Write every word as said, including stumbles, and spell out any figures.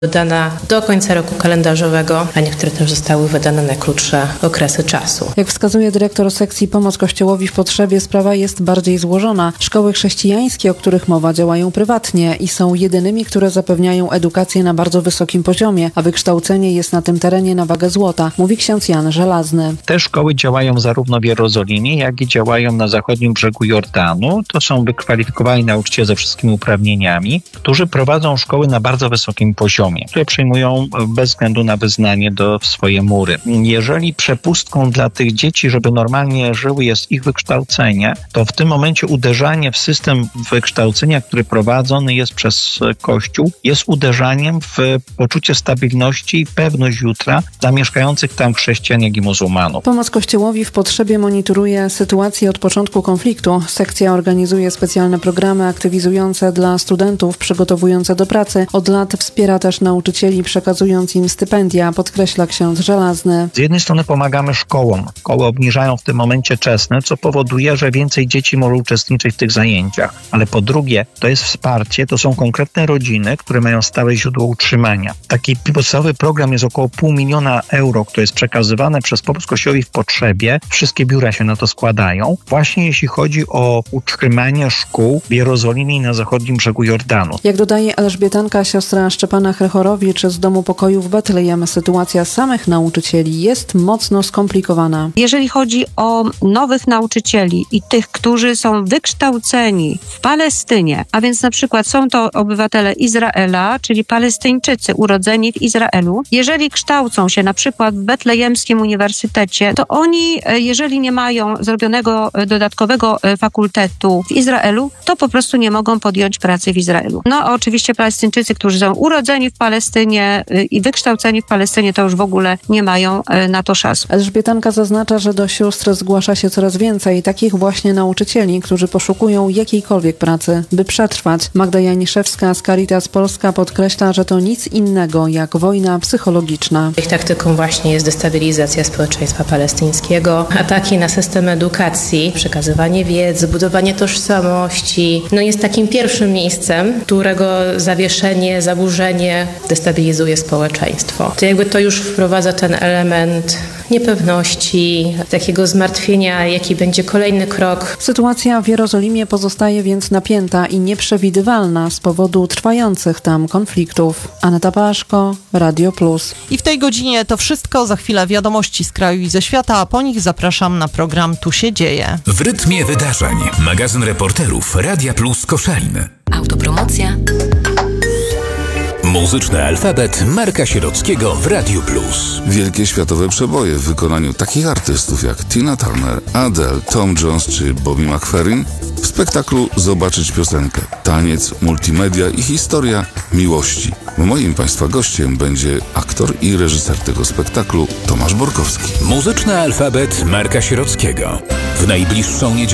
wydana do końca roku kalendarzowego, a niektóre też zostały wydane na krótsze okresy czasu. Jak wskazuje dyrektor sekcji Pomoc Kościołowi w Potrzebie, sprawa jest bardziej złożona. Szkoły chrześcijańskie, o których mowa, działają prywatnie i są jedynymi, które zapewniają edukację na bardzo wysokim poziomie, a wykształcenie jest na tym terenie na wagę złota, mówi ksiądz Jan Żelazny. Te szkoły działają zarówno w Jerozolimie, jak i działają na zachodnim brzegu Jordanu. To są wykwalifikowani nauczyciele ze wszystkimi uprawnieniami, którzy prowadzą szkoły na bardzo wysokim poziomie, które przyjmują bez względu na wyznanie do swoje mury. Jeżeli przepustką dla tych dzieci, żeby normalnie żyły, jest ich wykształcenie, to w tym momencie uderzanie w system wykształcenia, który prowadzony jest przez Kościół, jest uderzaniem w poczucie stabilności i pewność jutra dla mieszkających tam chrześcijan, jak i muzułmanów. Pomoc Kościołowi w Potrzebie monitoruje sytuację od początku konfliktu. Sekcja organizuje specjalne programy aktywizujące dla studentów, przygotowujące do pracy. Od lat wspiera też nauczycieli, przekazując im stypendia, podkreśla ksiądz Żelazny. Z jednej strony pomagamy szkołom. Szkoły obniżają w tym momencie czesne, co powoduje, że więcej dzieci może uczestniczyć w tych zajęciach. Ale po drugie, to jest wsparcie, to są konkretne rodziny, które mają stałe źródło utrzymania. Taki podstawowy program jest około pół miliona euro, które jest przekazywane przez Pomoc Kościołowi w Potrzebie. Wszystkie biura się na to składają. Właśnie jeśli chodzi o utrzymanie szkół w Jerozolimie i na zachodnim brzegu Jordanu. Jak dodaje Elżbietanka, siostra Szczepana Chrychorowicz z Domu Pokoju w Betlejem, sytuacja samych nauczycieli jest mocno skomplikowana. Jeżeli chodzi o nowych nauczycieli i tych, którzy są wykształceni w Palestynie, a więc na przykład są to obywatele Izraela, czyli Palestyńczycy urodzeni w Izraelu, jeżeli kształcą się na przykład w Betlejemskim Uniwersytecie, to oni, jeżeli nie mają zrobionego dodatkowego fakultetu w Izraelu, to po prostu nie mogą podjąć pracy w Izraelu. No oczywiście Palestyńczycy, którzy są urodzeni w Palestynie i wykształceni w Palestynie, to już w ogóle nie mają na to szans. Elżbietanka zaznacza, że do sióstr zgłasza się coraz więcej takich właśnie nauczycieli, którzy poszukują jakiejkolwiek pracy, by przetrwać. Magda Janiszewska z Caritas Polska podkreśla, że to nic innego jak wojna psychologiczna. Ich taktyką właśnie jest destabilizacja społeczeństwa palestyńskiego, ataki na system edukacji, przekazywanie wiedzy, budowanie tożsamości. No jest takim pierwszym miejscem, którego zawieszenie, zaburzenie destabilizuje społeczeństwo. To jakby to już wprowadza ten element niepewności, takiego zmartwienia, jaki będzie kolejny krok. Sytuacja w Jerozolimie pozostaje więc napięta i nieprzewidywalna z powodu trwających tam konfliktów. Aneta Paszko, Radio Plus. I w tej godzinie to wszystko. Za chwilę wiadomości z kraju i ze świata, a po nich zapraszam na program Tu się dzieje. W rytmie wydarzeń. Magazyn reporterów Radia Plus Koszalin. Autopromocja. Muzyczny alfabet Marka Sierockiego w Radio Plus. Wielkie światowe przeboje w wykonaniu takich artystów jak Tina Turner, Adele, Tom Jones czy Bobby McFerrin w spektaklu zobaczyć piosenkę, taniec, multimedia i historia miłości. Moim Państwa gościem będzie aktor i reżyser tego spektaklu Tomasz Borkowski. Muzyczny alfabet Marka Sierockiego. W najbliższą niedzielę